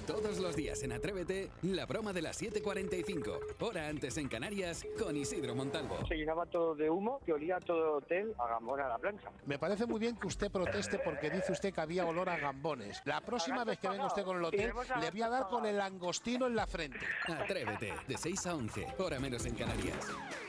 Todos los días en Atrévete, la broma de las 7:45, hora antes en Canarias, con Isidro Montalvo. Se llenaba todo de humo que olía todo el hotel a Gambón a la plancha. Me parece muy bien que usted proteste porque dice usted que había olor a gambones. La próxima vez que venga usted con el hotel, le voy a dar con el langostino en la frente. Atrévete, de 6 a 11, hora menos en Canarias.